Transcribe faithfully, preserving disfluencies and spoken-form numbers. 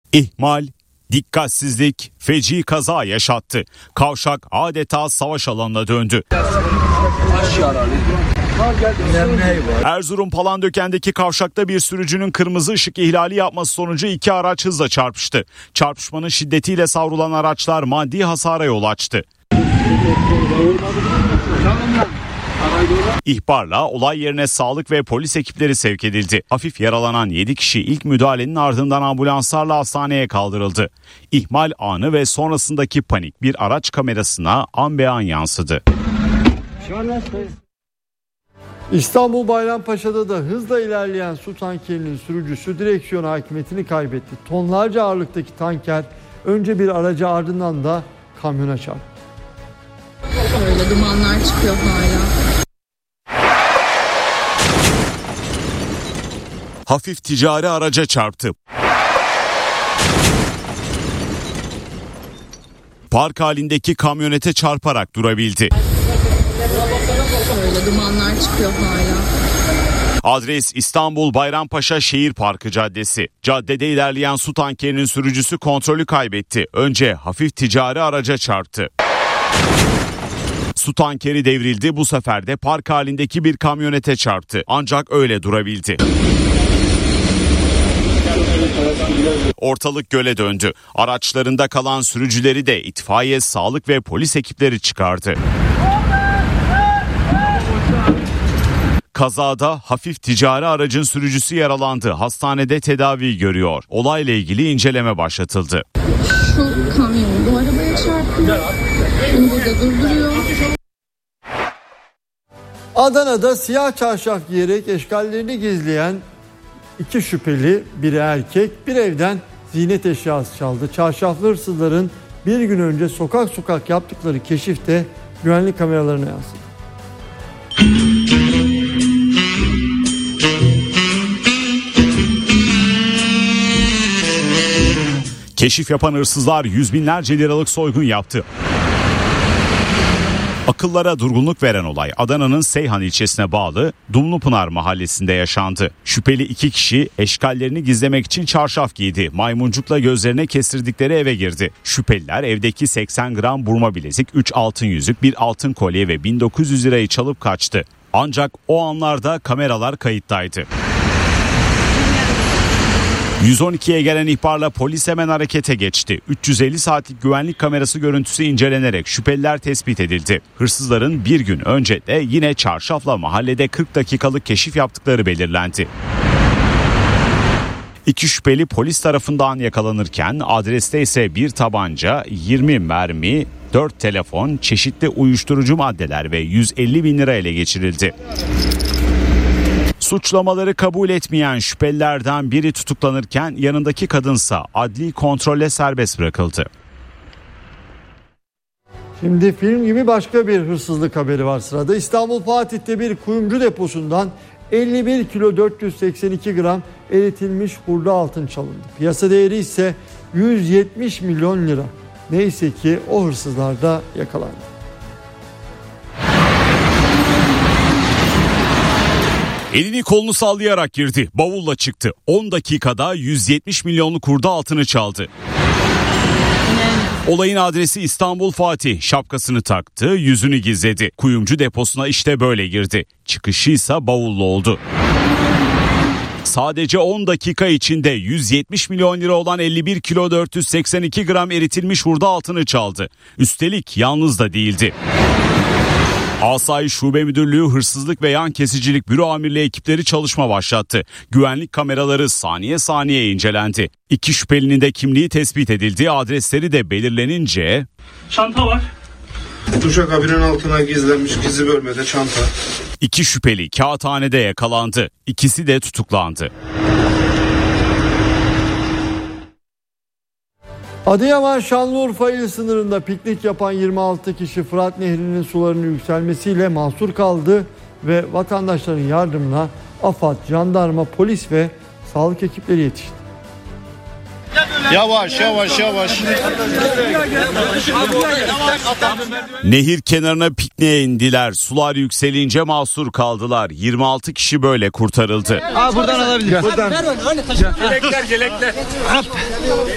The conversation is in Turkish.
İhmal, dikkatsizlik feci kaza yaşattı. Kavşak adeta savaş alanına döndü. Erzurum Palandöken'deki kavşakta bir sürücünün kırmızı ışık ihlali yapması sonucu iki araç hızla çarpıştı. Çarpışmanın şiddetiyle savrulan araçlar maddi hasara yol açtı. İhbarla olay yerine sağlık ve polis ekipleri sevk edildi. Hafif yaralanan yedi kişi ilk müdahalenin ardından ambulanslarla hastaneye kaldırıldı. İhmal anı ve sonrasındaki panik bir araç kamerasına an be an yansıdı. İstanbul Bayrampaşa'da da hızla ilerleyen su tankerinin sürücüsü direksiyon hakimiyetini kaybetti. Tonlarca ağırlıktaki tanker önce bir araca ardından da kamyona çarptı. Öyle dumanlar çıkıyor hala. Hafif ticari araca çarptı. Park halindeki kamyonete çarparak durabildi. Öyle dumanlar çıkıyor hala. Adres İstanbul Bayrampaşa Şehir Parkı Caddesi. Caddede ilerleyen su tankerinin sürücüsü kontrolü kaybetti. Önce hafif ticari araca çarptı. Su tankeri devrildi, bu sefer de park halindeki bir kamyonete çarptı. Ancak öyle durabildi. Ortalık göle döndü. Araçlarında kalan sürücüleri de itfaiye, sağlık ve polis ekipleri çıkardı. Kazada hafif ticari aracın sürücüsü yaralandı. Hastanede tedavi görüyor. Olayla ilgili inceleme başlatıldı. Şu kamyon bu arabaya çarpıyor. Bunu burada durduruyor. Adana'da siyah çarşaf giyerek eşkallerini gizleyen iki şüpheli, biri erkek, bir evden ziynet eşyası çaldı. Çarşaflı hırsızların bir gün önce sokak sokak yaptıkları keşif de güvenlik kameralarına yansıdı. Keşif yapan hırsızlar yüz binlerce liralık soygun yaptı. Akıllara durgunluk veren olay Adana'nın Seyhan ilçesine bağlı Dumlupınar mahallesinde yaşandı. Şüpheli iki kişi eşkallerini gizlemek için çarşaf giydi. Maymuncukla gözlerine kestirdikleri eve girdi. Şüpheliler evdeki seksen gram burma bilezik, üç altın yüzük, bir altın kolye ve bin dokuz yüz lirayı çalıp kaçtı. Ancak o anlarda kameralar kayıttaydı. yüz on ikiye gelen ihbarla polis hemen harekete geçti. üç yüz elli saatlik güvenlik kamerası görüntüsü incelenerek şüpheliler tespit edildi. Hırsızların bir gün önce de yine çarşafla mahallede kırk dakikalık keşif yaptıkları belirlendi. İki şüpheli polis tarafından yakalanırken adreste ise bir tabanca, yirmi mermi, dört telefon, çeşitli uyuşturucu maddeler ve yüz elli bin lira ele geçirildi. Suçlamaları kabul etmeyen şüphelilerden biri tutuklanırken yanındaki kadınsa adli kontrolle serbest bırakıldı. Şimdi film gibi başka bir hırsızlık haberi var sırada. İstanbul Fatih'te bir kuyumcu deposundan elli bir kilo dört yüz seksen iki gram eritilmiş hurda altın çalındı. Piyasa değeri ise yüz yetmiş milyon lira. Neyse ki o hırsızlar da yakalandı. Elini kolunu sallayarak girdi. Bavulla çıktı. on dakikada yüz yetmiş milyonluk hurda altını çaldı. Olayın adresi İstanbul Fatih. Şapkasını taktı, yüzünü gizledi. Kuyumcu deposuna işte böyle girdi. Çıkışı ise bavulla oldu. Sadece on dakika içinde yüz yetmiş milyon lira olan elli bir kilo dört yüz seksen iki gram eritilmiş hurda altını çaldı. Üstelik yalnız da değildi. Asayiş Şube Müdürlüğü Hırsızlık ve Yan Kesicilik Büro Amirliği ekipleri çalışma başlattı. Güvenlik kameraları saniye saniye incelendi. İki şüphelinin de kimliği tespit edildi. Adresleri de belirlenince... Çanta var. Duşakabinin altına gizlenmiş gizli bölmede çanta. İki şüpheli kağıthanede yakalandı. İkisi de tutuklandı. Adıyaman Şanlıurfa il sınırında piknik yapan yirmi altı kişi Fırat Nehri'nin sularının yükselmesiyle mahsur kaldı ve vatandaşların yardımına AFAD, jandarma, polis ve sağlık ekipleri yetişti. Yavaş yavaş yavaş. Nehir kenarına pikniğe indiler. Sular yükselince mahsur kaldılar. yirmi altı kişi böyle kurtarıldı. Aa, buradan alabilir. Buradan. Yelekler yelekler.